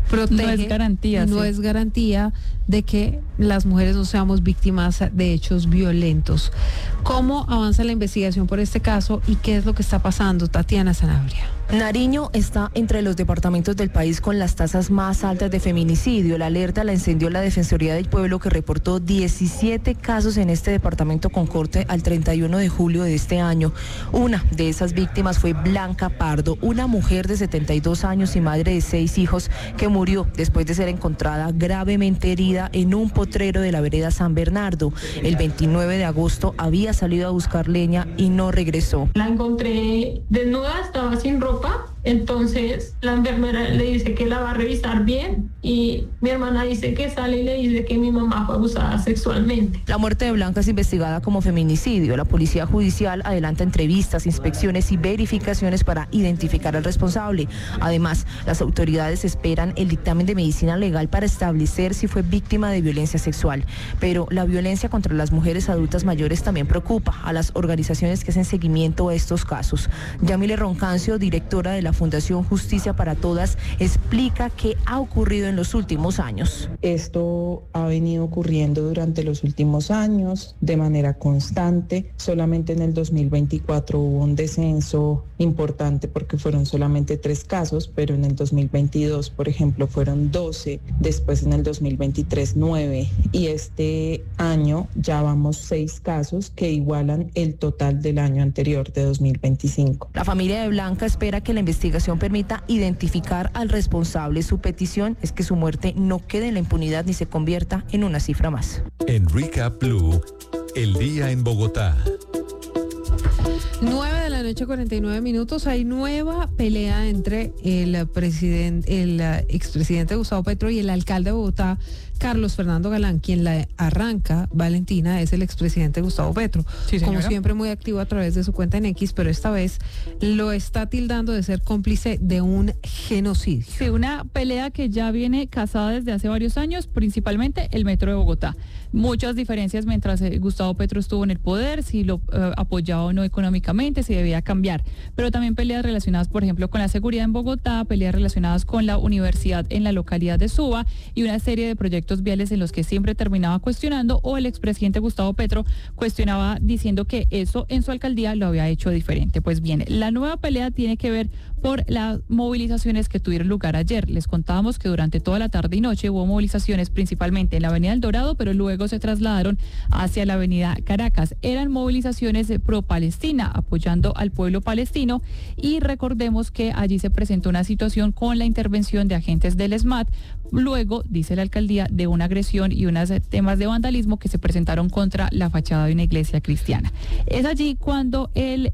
protege, no es garantía, no sí. es garantía de que las mujeres no seamos víctimas de hechos violentos. ¿Cómo avanza la investigación por este caso y qué es lo que está pasando? Tatiana Sanabria. Nariño está entre los departamentos del país con las tasas más altas de feminicidio. La alerta la encendió la Defensoría del Pueblo, que reportó 17 casos en este departamento con corte al 31 de julio de este año. Una de esas víctimas fue Blanca Pardo, una mujer de 72 años y madre de 6 hijos que murió después de ser encontrada gravemente herida en un potrero de la vereda San Bernardo. El 29 de agosto había salido a buscar leña y no regresó. La encontré desnuda, estaba sin ropa. Entonces la enfermera le dice que la va a revisar bien y mi hermana dice que sale y le dice que mi mamá fue abusada sexualmente. La muerte de Blanca es investigada como feminicidio. La Policía Judicial adelanta entrevistas, inspecciones y verificaciones para identificar al responsable. Además, las autoridades esperan el dictamen de medicina legal para establecer si fue víctima de violencia sexual. Pero la violencia contra las mujeres adultas mayores también preocupa a las organizaciones que hacen seguimiento a estos casos. Yamile Roncancio, directora de la Fundación Justicia para Todas, explica qué ha ocurrido en los últimos años. Esto ha venido ocurriendo durante los últimos años de manera constante. Solamente en el 2024 hubo un descenso importante porque fueron solamente 3 casos, pero en el 2022, por ejemplo, fueron 12, después en el 2023 9 y este año ya vamos 6 casos que igualan el total del año anterior de 2025. La familia de Blanca espera que la investigación permita identificar al responsable. Su petición es que su muerte no quede en la impunidad ni se convierta en una cifra más. En Recap Blue, el día en Bogotá. 9:49 p.m. Hay nueva pelea entre el expresidente Gustavo Petro y el alcalde de Bogotá, Carlos Fernando Galán. Quien la arranca, Valentina, es el expresidente Gustavo Petro. Sí, como siempre, muy activo a través de su cuenta en X, pero esta vez lo está tildando de ser cómplice de un genocidio. Sí, una pelea que ya viene casada desde hace varios años, principalmente el Metro de Bogotá. Muchas diferencias mientras Gustavo Petro estuvo en el poder, si lo apoyaba o no económicamente, si debía cambiar. Pero también peleas relacionadas, por ejemplo, con la seguridad en Bogotá, peleas relacionadas con la universidad en la localidad de Suba y una serie de proyectos viales en los que siempre terminaba cuestionando, o el expresidente Gustavo Petro cuestionaba diciendo que eso en su alcaldía lo había hecho diferente. Pues bien, la nueva pelea tiene que ver por las movilizaciones que tuvieron lugar ayer. Les contábamos que durante toda la tarde y noche hubo movilizaciones principalmente en la avenida El Dorado, pero luego se trasladaron hacia la avenida Caracas. Eran movilizaciones pro-Palestina, apoyando al pueblo palestino, y recordemos que allí se presentó una situación con la intervención de agentes del SMAT, luego, dice la alcaldía, de una agresión y unos temas de vandalismo que se presentaron contra la fachada de una iglesia cristiana. Es allí cuando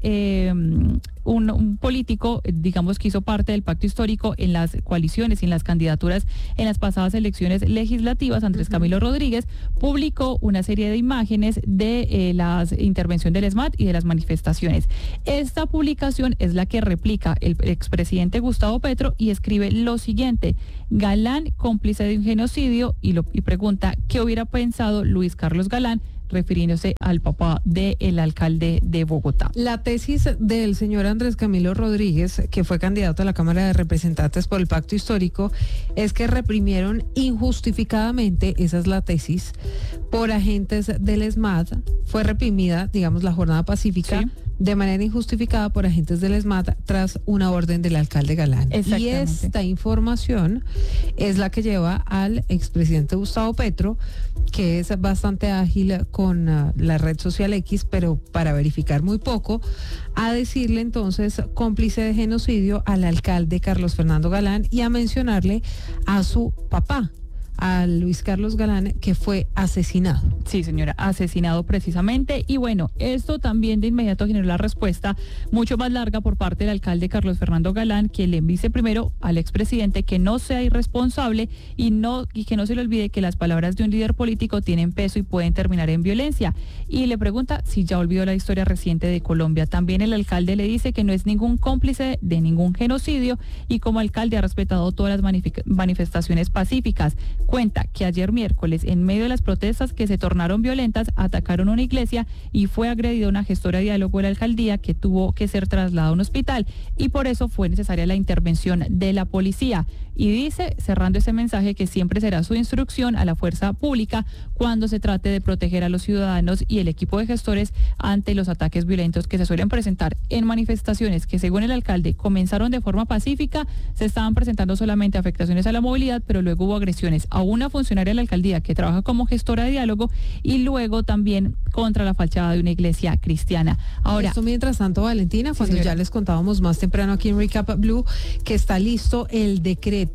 un político, digamos, que hizo parte del pacto histórico en las coaliciones y en las candidaturas en las pasadas elecciones legislativas, Andrés Camilo Rodríguez, publicó una serie de imágenes de la intervención del SMAT y de las manifestaciones. Esta publicación es la que replica el expresidente Gustavo Petro y escribe lo siguiente: Galán, cómplice de un genocidio, y pregunta qué hubiera pensado Luis Carlos Galán, refiriéndose al papá del alcalde de Bogotá. La tesis del señor Andrés Camilo Rodríguez, que fue candidato a la Cámara de Representantes por el Pacto Histórico, es que reprimieron injustificadamente, esa es la tesis, por agentes del SMAT. Fue reprimida, digamos, la jornada pacífica, de manera injustificada por agentes del SMAT tras una orden del alcalde Galán. Y esta información es la que lleva al expresidente Gustavo Petro, que es bastante ágil con la red social X, pero para verificar muy poco, a decirle entonces cómplice de genocidio al alcalde Carlos Fernando Galán y a mencionarle a su papá, a Luis Carlos Galán, que fue asesinado. Sí, señora, asesinado precisamente. Y bueno, esto también de inmediato generó la respuesta mucho más larga por parte del alcalde Carlos Fernando Galán, quien le dice primero al expresidente que no sea irresponsable y que no se le olvide que las palabras de un líder político tienen peso y pueden terminar en violencia. Y le pregunta si ya olvidó la historia reciente de Colombia. También el alcalde le dice que no es ningún cómplice de ningún genocidio y como alcalde ha respetado todas las manifestaciones pacíficas. Cuenta que ayer miércoles, en medio de las protestas que se tornaron violentas, atacaron una iglesia y fue agredida una gestora de diálogo de la alcaldía que tuvo que ser trasladada a un hospital y por eso fue necesaria la intervención de la policía. Y dice, cerrando ese mensaje, que siempre será su instrucción a la fuerza pública cuando se trate de proteger a los ciudadanos y el equipo de gestores ante los ataques violentos que se suelen presentar en manifestaciones que, según el alcalde, comenzaron de forma pacífica. Se estaban presentando solamente afectaciones a la movilidad, pero luego hubo agresiones a una funcionaria de la alcaldía que trabaja como gestora de diálogo y luego también contra la fachada de una iglesia cristiana. Ahora, esto mientras tanto, Valentina, cuando ya les contábamos más temprano aquí en Recap Blue que está listo el decreto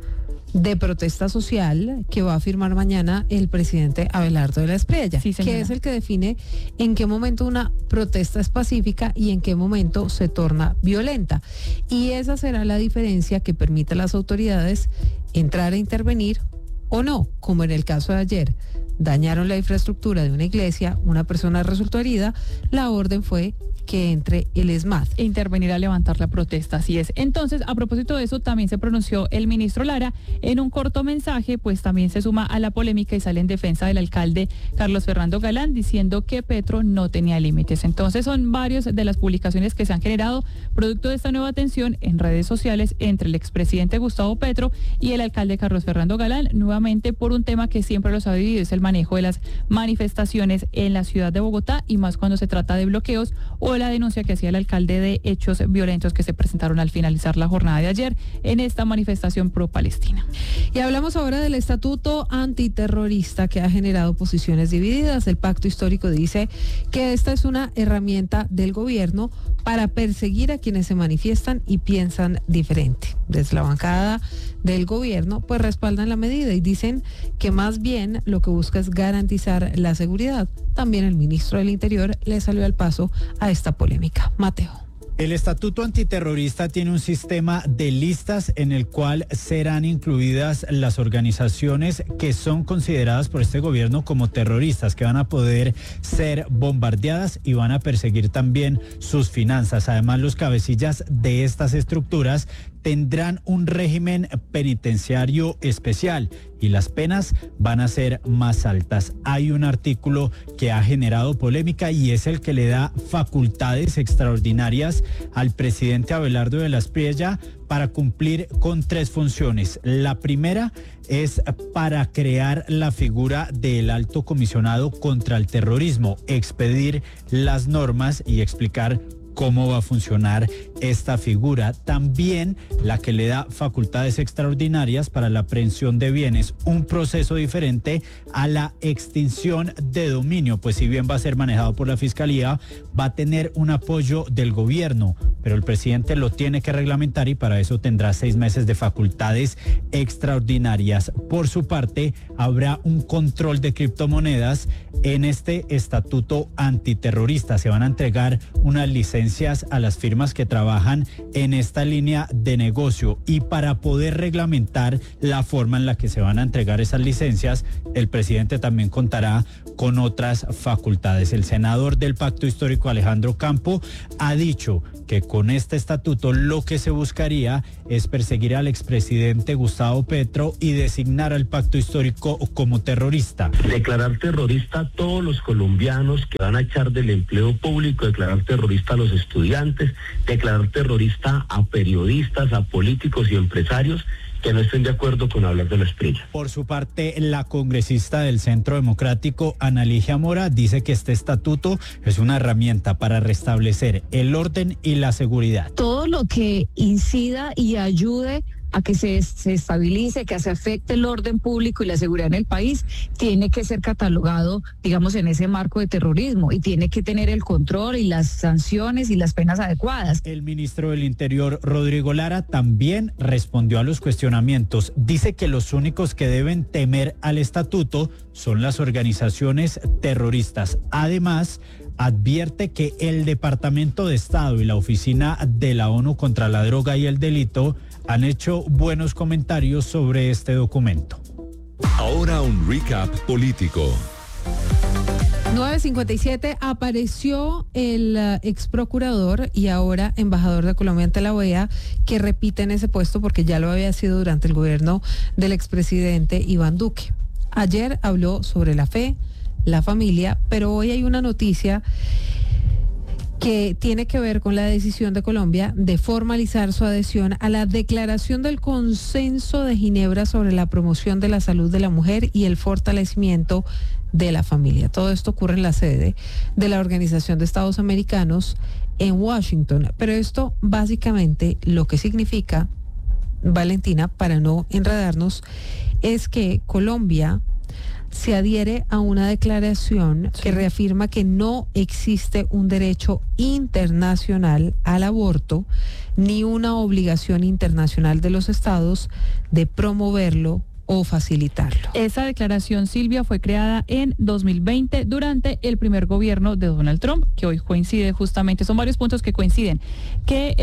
de protesta social que va a firmar mañana el presidente Abelardo de la Espriella, que es el que define en qué momento una protesta es pacífica y en qué momento se torna violenta. Y esa será la diferencia que permite a las autoridades entrar a intervenir o no, como en el caso de ayer. Dañaron la infraestructura de una iglesia, una persona resultó herida, la orden fue que entre el ESMAD. Intervenir a levantar la protesta, así es. Entonces, a propósito de eso, también se pronunció el ministro Lara en un corto mensaje, pues también se suma a la polémica y sale en defensa del alcalde Carlos Fernando Galán, diciendo que Petro no tenía límites. Entonces, son varias de las publicaciones que se han generado producto de esta nueva tensión en redes sociales entre el expresidente Gustavo Petro y el alcalde Carlos Fernando Galán, nuevamente por un tema que siempre los ha dividido, es el manejo de las manifestaciones en la ciudad de Bogotá y más cuando se trata de bloqueos o la denuncia que hacía el alcalde de hechos violentos que se presentaron al finalizar la jornada de ayer en esta manifestación pro-Palestina. Y hablamos ahora del estatuto antiterrorista que ha generado posiciones divididas. El pacto histórico dice que esta es una herramienta del gobierno para perseguir a quienes se manifiestan y piensan diferente. Desde la bancada del gobierno pues respaldan la medida y dicen que más bien lo que busca es garantizar la seguridad. También el ministro del Interior le salió al paso a esta polémica. Mateo. El estatuto antiterrorista tiene un sistema de listas en el cual serán incluidas las organizaciones que son consideradas por este gobierno como terroristas, que van a poder ser bombardeadas y van a perseguir también sus finanzas. Además, los cabecillas de estas estructuras tendrán un régimen penitenciario especial y las penas van a ser más altas. Hay un artículo que ha generado polémica y es el que le da facultades extraordinarias al presidente Abelardo de la Espriella para cumplir con 3 funciones. La primera es para crear la figura del alto comisionado contra el terrorismo, expedir las normas y explicar cómo va a funcionar esta figura. También la que le da facultades extraordinarias para la aprehensión de bienes, un proceso diferente a la extinción de dominio, pues si bien va a ser manejado por la Fiscalía, va a tener un apoyo del gobierno, pero el presidente lo tiene que reglamentar y para eso tendrá 6 meses de facultades extraordinarias. Por su parte, habrá un control de criptomonedas en este estatuto antiterrorista. Se van a entregar unas licencias a las firmas que trabajan en esta línea de negocio y para poder reglamentar la forma en la que se van a entregar esas licencias, el presidente también contará con otras facultades. El senador del Pacto Histórico, Alejandro Campo, ha dicho que con este estatuto lo que se buscaría es perseguir al expresidente Gustavo Petro y designar al Pacto Histórico como terrorista. Declarar terrorista a todos los colombianos que van a echar del empleo público, declarar terrorista a los estudiantes, declarar terrorista a periodistas, a políticos y empresarios que no estén de acuerdo con hablar de la Espriella. Por su parte, la congresista del Centro Democrático, Ana Ligia Mora, dice que este estatuto es una herramienta para restablecer el orden y la seguridad. Todo lo que incida y ayude a que se estabilice, que se afecte el orden público y la seguridad en el país, tiene que ser catalogado, digamos, en ese marco de terrorismo y tiene que tener el control y las sanciones y las penas adecuadas. El ministro del Interior, Rodrigo Lara, también respondió a los cuestionamientos. Dice que los únicos que deben temer al estatuto son las organizaciones terroristas. Además, advierte que el Departamento de Estado y la Oficina de la ONU contra la Droga y el Delito han hecho buenos comentarios sobre este documento. Ahora un recap político. 9:57, apareció el ex procurador y ahora embajador de Colombia ante la OEA, que repite en ese puesto porque ya lo había sido durante el gobierno del expresidente Iván Duque. Ayer habló sobre la fe, la familia, pero hoy hay una noticia que tiene que ver con la decisión de Colombia de formalizar su adhesión a la Declaración del Consenso de Ginebra sobre la promoción de la salud de la mujer y el fortalecimiento de la familia. Todo esto ocurre en la sede de la Organización de Estados Americanos en Washington. Pero esto básicamente lo que significa, Valentina, para no enredarnos, es que Colombia se adhiere a una declaración que reafirma que no existe un derecho internacional al aborto ni una obligación internacional de los estados de promoverlo o facilitarlo. Esa declaración, Silvia, fue creada en 2020 durante el primer gobierno de Donald Trump, que hoy coincide justamente, son varios puntos que coinciden, que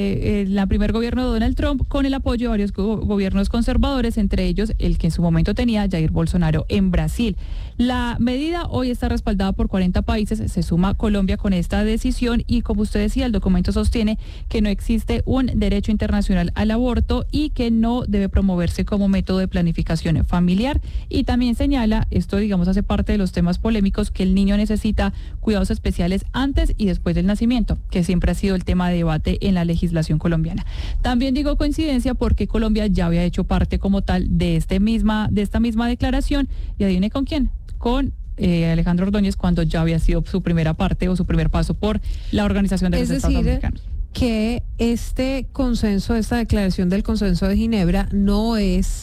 el primer gobierno de Donald Trump con el apoyo de varios gobiernos conservadores, entre ellos el que en su momento tenía Jair Bolsonaro en Brasil. La medida hoy está respaldada por 40 países, se suma Colombia con esta decisión y, como usted decía, el documento sostiene que no existe un derecho internacional al aborto y que no debe promoverse como método de planificación familiar, y también señala, esto digamos hace parte de los temas polémicos, que el niño necesita cuidados especiales antes y después del nacimiento, que siempre ha sido el tema de debate en la legislación colombiana. También digo coincidencia porque Colombia ya había hecho parte como tal de esta misma declaración, y adivine con quién, con Alejandro Ordóñez, cuando ya había sido su primera parte o su primer paso por la Organización de los Estados Americanos. Que este consenso, esta declaración del Consenso de Ginebra no es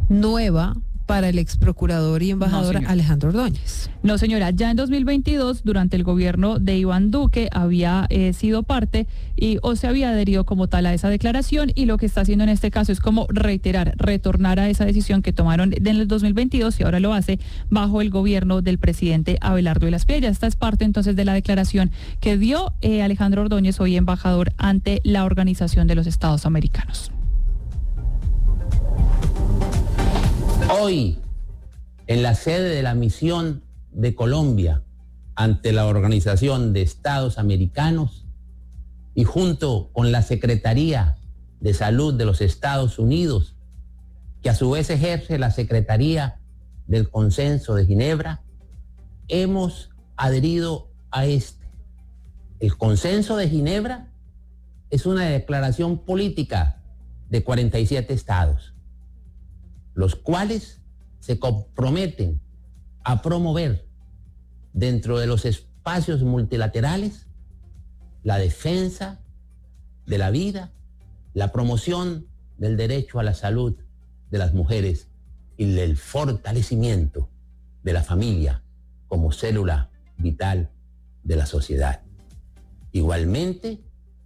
nueva para el ex procurador y embajador Alejandro Ordóñez. No, señora, ya en 2022, durante el gobierno de Iván Duque, había sido parte o se había adherido como tal a esa declaración, y lo que está haciendo en este caso es como retornar a esa decisión que tomaron en el 2022 y ahora lo hace bajo el gobierno del presidente Abelardo de la Espriella. Esta es parte entonces de la declaración que dio Alejandro Ordóñez, hoy embajador ante la Organización de los Estados Americanos. Hoy, en la sede de la misión de Colombia ante la Organización de Estados Americanos y junto con la Secretaría de Salud de los Estados Unidos, que a su vez ejerce la Secretaría del Consenso de Ginebra, hemos adherido a este. El Consenso de Ginebra es una declaración política de 47 estados, los cuales se comprometen a promover dentro de los espacios multilaterales la defensa de la vida, la promoción del derecho a la salud de las mujeres y el fortalecimiento de la familia como célula vital de la sociedad. Igualmente,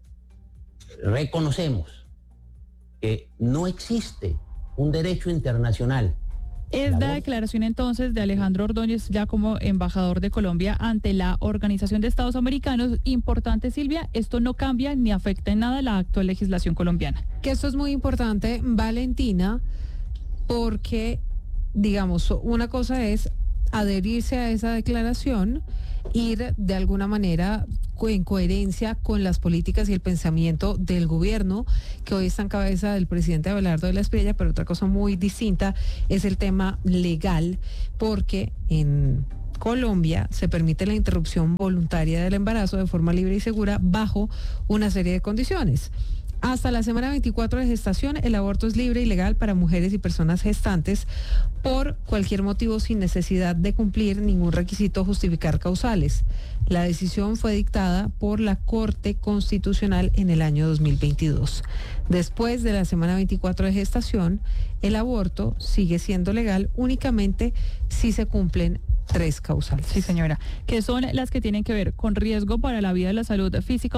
reconocemos que no existe un derecho internacional. Es la declaración entonces de Alejandro Ordóñez ya como embajador de Colombia ante la Organización de Estados Americanos. Importante, Silvia, esto no cambia ni afecta en nada la actual legislación colombiana. Que esto es muy importante, Valentina, porque, digamos, una cosa es adherirse a esa declaración, ir de alguna manera en coherencia con las políticas y el pensamiento del gobierno que hoy está en cabeza del presidente Abelardo de la Espriella, pero otra cosa muy distinta es el tema legal, porque en Colombia se permite la interrupción voluntaria del embarazo de forma libre y segura bajo una serie de condiciones. Hasta la semana 24 de gestación, el aborto es libre y legal para mujeres y personas gestantes por cualquier motivo sin necesidad de cumplir ningún requisito o justificar causales. La decisión fue dictada por la Corte Constitucional en el año 2022. Después de la semana 24 de gestación, el aborto sigue siendo legal únicamente si se cumplen 3 causales. Sí, señora, que son las que tienen que ver con riesgo para la vida y la salud física